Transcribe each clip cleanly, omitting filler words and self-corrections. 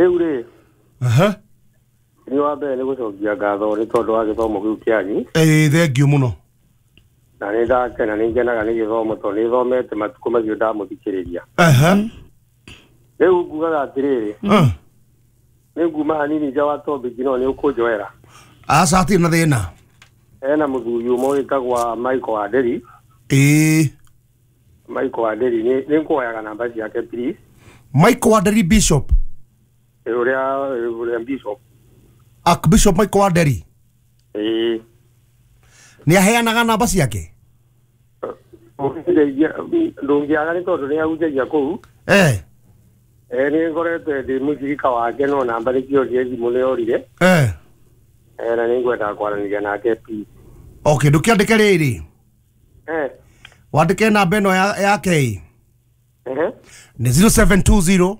Eure. Aha. Ni wabe ni gucokia ngatho ni tondu wa githomo kiu kianyu. Thank you muno. Na ni ndakena ni ngenaga ni githomo tondu ni thomete matuku macio ndamuthikiriria. Aha. Riu ngugaga atiriri. Ni nguma hanini nja wa topic no ni ukunjoera. Asati na thina. Ena muthuri umwe witagwa Michael Aderi. Michael Aderi ni nkuoyaga namba ciake please. Michael Aderi Bishop. Uria Bishop. Bishop Michael Aderi. Ni aheanaga namba ciake. Ndungiaga ni tondu ni agucagia kuu. Ni ngorete ndi mucirika wake no namba ni kioria thimu ni orire. Na ni ngwenda kwaraniria nake please. Okay, ndukiandike riri. Wandike namba ino yake. Ni 0720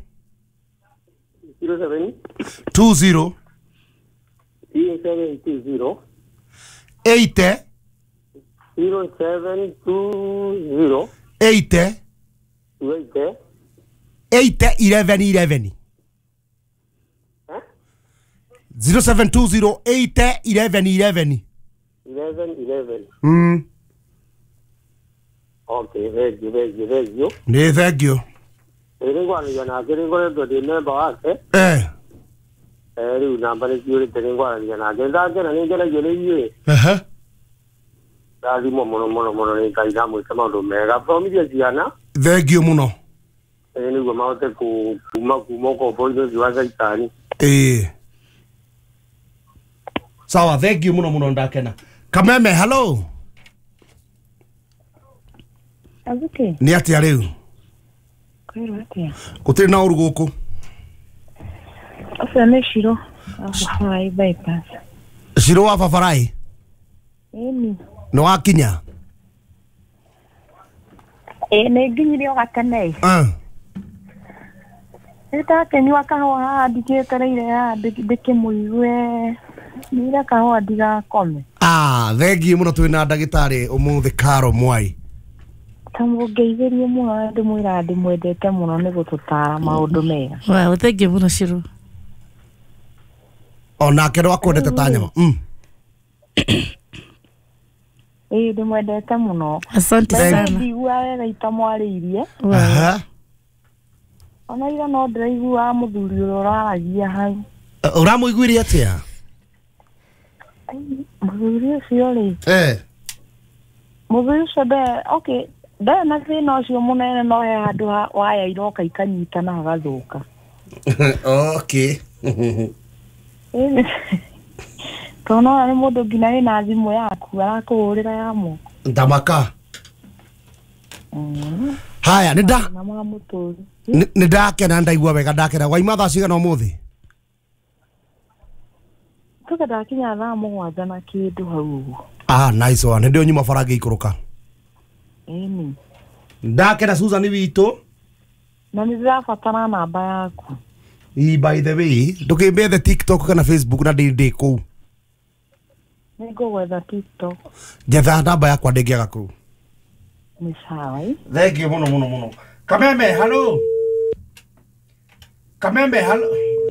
07 20 0720 80 0720 80 80 11 0720 80 11 11. Okay, thank you. Ne, thank you. Ningwa ni na kiri ngoreto ndi member wake. Riu namba ni kiuri ningwa ni na ngenda na ningera yele yeye. Ndimo mono ni kaida mwite maundu mega promise ciana. Thank you muno. Ningwa maote kuma ko boido ziwaza itani. Sawa, thank you muno ndakena. Kameme, hello. Aguti. Ni atia riu? Kwero atia. Gutiri na uru guku. Asa ne Shiro. Afafarai bypass. Shiro wa Afafarai? Ni. No akinya. Ne ginyiri o gatane. Eta kenyu akawa diketereire ya dike muigwe. Nira kawa diga kome. Thank you muno twina ndagitari umuthi Karo Mwai. Tamugeithĩrie mũno ndĩmwĩra ndĩmwendete mũno nĩ gũtũtara maũndũ mega. Wow, thank you mũno Shiro. Onake ndo akwendete ta nyama. Ndĩmwendete mũno. Asante sana. Ndigua wega itamwarĩirie. Ona ira no ndĩraigua mũthuri ũrĩa ũraragia hau. Ũramũiguire atia? Mũthuri ũcio rĩ. Mũthuri ũcio okay. Da na thina ucio munene no he handu waya iroka ikanyitana hagathuka. Okay. Tono ari mundu ngina ina thimu yaku arakuhurira yamo. Ndamaka. Haya, nindakena ndaigua wega ndakena waima thaa cigana umuthi? Tuka ndakinya thaa mũgwanja na kindu hau. Nice one. Ndio nyuma farage ikuruka. Ndakena Susan witu. Na nĩndĩrabatara namba yaku. By the way, ndũkĩmbethe TikTok kana Facebook na ndĩ kũu. Nĩngũgwetha TikTok. Njetha namba yakwa ndĩngĩaga kũu. Nĩ sawa. Thank you muno. Kameme, hello. Kameme, hello.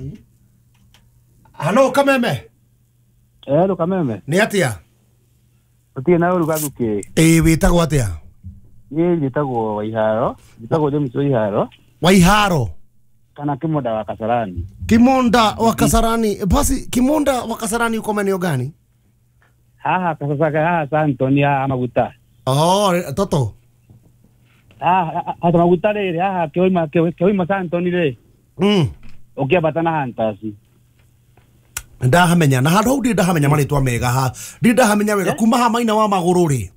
Hello, Kameme. Hello, Kameme. Nĩ atia? Utie na uru gaguke. Wĩtagwo atia? Njĩtagwo Waiharo. Njĩtagwo James Waiharo. Waiharo. Kana Kimonda wa Kasarani. Kimonda wa Kasarani. Basi Kimonda wa Kasarani uko maeneo gani? Kasasaka Santoni Maguta. Toto. Hata Maguta rĩrĩ keoima Santoni rĩ. Ũkĩambata hantasi. Ndahamenya na handũ hau ndahamenya marĩtwa mega ndahamenya wega kuma ha Maina wa Magũrũ rĩ.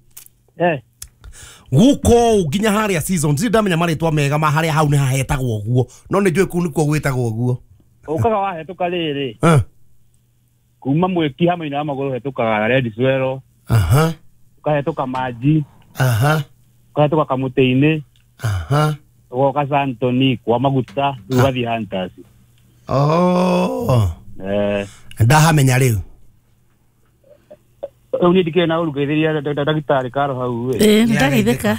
Guko nginya haria season ndamenya marĩtwa mega ma haria hau nĩ hahetagwo guo no nĩ njũĩ kũ nĩkuo gwĩtagwo guo. Ũkaga wahetũka rĩrĩ. Kuma Mwĩki ha Maina wa Magũrũ hetũkaga Red Swero. Ũkahetũka Manji. Ũkahetũka Kamũtĩ-inĩ. Ũgoka Santoni kwa Maguta ũgathiĩ hantasi. Ndahamenya rĩu. Uni dikena urugetheria ndagitari Karo hau ndageitheka.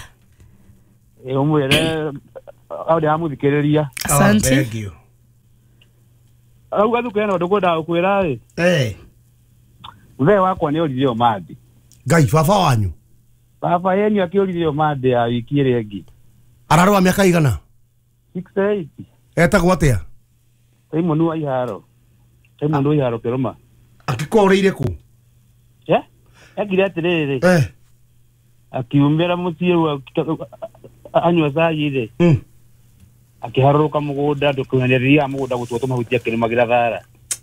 Umwere aude amuthikiriria. Asante. Thank you. Au gathuke no ndukwenda ukwira ri. Mwe wakwa ni orire o madi. Ngai baba wanyu. Baba yenyu akiorire o madi ya wiki iri engi. Ararwa miaka igana? 68. Etagwo atia? Simon wa Iharo. Simon wa Iharo Kiruma. Akikoreire ku? Akire atiriri. Akiumira mutie wa anywa zaire. Akiharuka mugunda ndukunaniria mugunda gutwatwo mahuti akirimagira thara.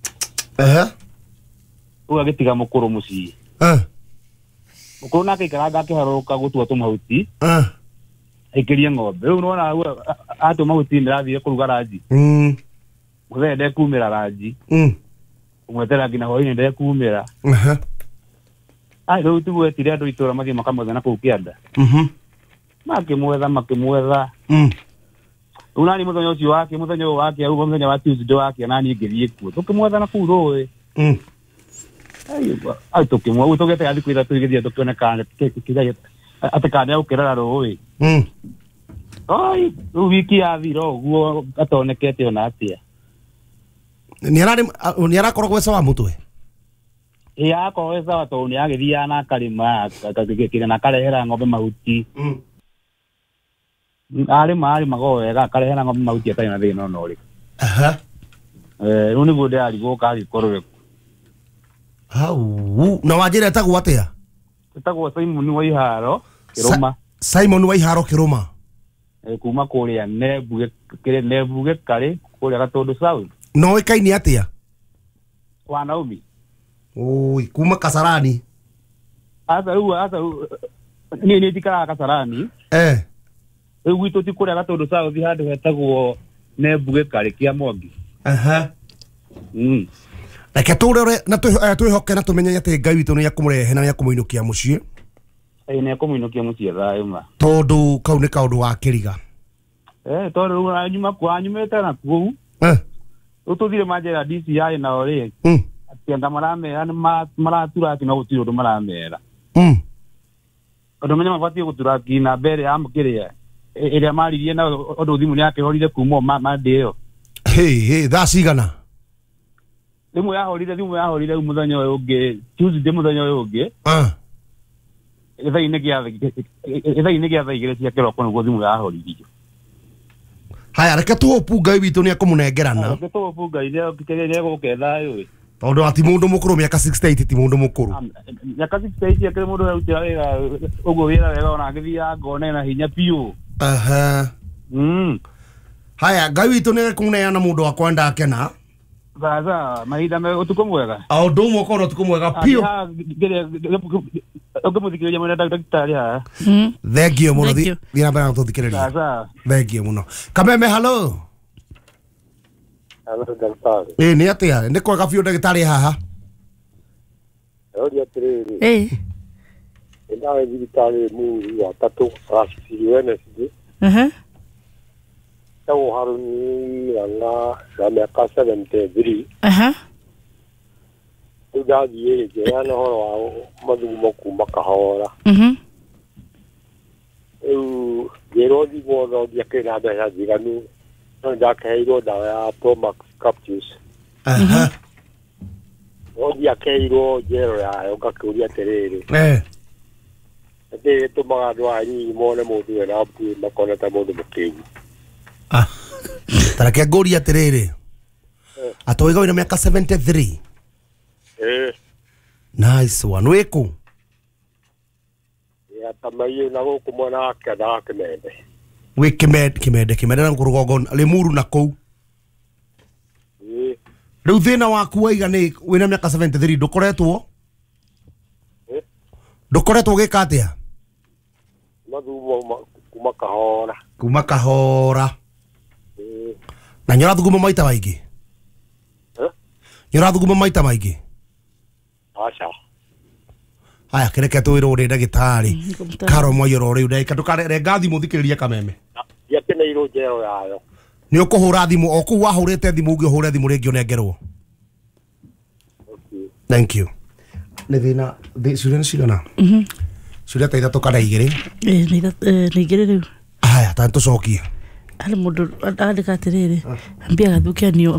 Ugagitiga mukuru mucii. Mukuru nake ikaraga akiharuka gutwatwo mahuti. Aikirie ng'ombe. Riu nona atu mahuti ndirathire kuruga ranji. Muthende kumira ranji. Umwetera ngina hwaini ndire kumira. Ai riu tugwetire andu itura mathie makamwetha na kuu Kianda. Makimwetha. Unani muthenya ucio wake au muthenya wa Tuesday wake nani ngithie kuo. Tukimwetha na kuu rũĩ. Ai tukimwe tugete athi kwitha tugithie tukionekana atekane ukirara rũĩ. Ai wiki yathira ũguo atonekete ona atia. Ni arakorwo sawa mutwe? Akorwo sawa to ni agithia na karima akagikira na karehera ng'ombe mahuti. Ari magowega karehera ng'ombe mahuti atari na thina no ri. Riu niguo ndirarigwo kagikorwe. Na wajira etagwo atia? Etagwo Simon wa Iharo Kiruma. Simon wa Iharo Kiruma. Kuma kuria nebuge kare kuria Gatundu South. No ikaini atia? Wa Naomi. Oi, kuma Kasarani. Asa ni tikara Kasarani. Gwitu ti kuria Gatundu South handu hetagwo nebuge kare kia Mwangi. Reke tũrore na twĩhoke na tũmenye atĩ Ngai witũ nĩ akũmũrehe na nĩ akũmũinũkia mũciĩ. Nĩ akũmũinũkia mũciĩ thayũ ma. Tondũ kau nĩ kaũndũ wa kĩriga. Tondũ anyumĩte na kũu. Tũthire manjĩra DCI nao rĩ. Akĩenda maramera maratura ati no gũtirĩ ũndũ maramera. Ũndũ menye mabatiĩ gũtura na mbere ya mũkĩrĩa ĩrĩa maririe na ũndũ thimũ nĩ akĩhorire kuma mandi ĩyo. Thaa cigana? Thimũ yahorire mũthenya ũyũ ũngĩ Tuesday mũthenya ũyũ ũngĩ. Ithaa-inĩ gĩa thaa igĩrĩ cia kĩroko nĩguo thimũ yahoririo. Haya, reke tũhopu Ngai witũ nĩ akũmũnengerana. Reke tũhopu Ngai nĩ egũke thayũ. Tondũ ati mũndũ mũkũrũ mĩaka 68 ti mũndũ mũkũrũ. Mĩaka 68 akĩrĩ mũndũ arutĩra wĩra ũguo wĩra wega ona agĩthiaga ngona na hinya biũ. Haya, Ngai witũ nĩ ekũmũneana mũndũ wa kwenda akena. Sasa mahinda ũtukũ mwega. Ũndũ ũmwe ũkorwo ũtukũ mwega biũ. Ũngĩmũthikĩrĩria mwena ndagĩtarĩ haha. Thengio mũno thiĩ na mbere na gũtũthikĩrĩria. Thengio mũno. Kameme halo. Halo ndagĩtarĩ. Nĩ atĩa? Nĩ kwega biũ ndagĩtarĩ haha. Ũria atĩrĩrĩ. Ndawe thibitarĩ mweri wa tatũ Wednesday. Tau Haruni na miaka 73. Ndathiĩ ngĩheana ũhoro wa mathugumo kuma Kahora. Rĩu ngĩrwo thimũ no ndiakĩrĩ na mbeca njiganu no ndakĩheirwo ndawa ya Promax Capsules. No ndiakĩheirwo njero yayo ngakĩũria atĩrĩrĩ. Ndĩ tũmaga andũ anini mone mũndũ wĩna mbuĩ makona ta mũndũ mũkĩgu. Tareke ngũria atĩrĩrĩ. Atũiga wĩna mĩaka 73. Nice one. Wĩkũ? Tamaiyũ na gũkũ mwena wa Kĩanda wa Kĩmende. Wĩ Kĩmende na rũgongo Limuru na kũu. Rĩu thĩna waku waiga nĩ wĩna mĩaka 73 ndũkoretwo? Ndũkoretwo ũgĩka atĩa? Mathugumo kuma Kahora. Kuma Kahora. Na nyorathuguma maita maingĩ? Nyorathuguma maita maingĩ? Aca. Haya, kĩreke twĩrwo nĩ ndagĩtarĩ Karo Mwaiyũro rĩu ndagĩka ndũkarenga thimũ thikĩrĩria Kameme. Ndiakĩneirwo njero yayo. Nĩ ũkũhũra thimũ o kũu wahũrĩte thimũ ũngĩ ũhũre thimũ rĩngĩ ũnengerwo. Thank you. Nĩ thĩna ciũria nĩ cigana? Ciũria ta ithatũ kana igĩrĩ? Nĩ igĩrĩ rĩu. Haya, ta tũcokie. Harĩ mũndũ andĩka atĩrĩrĩ ambia gathukianio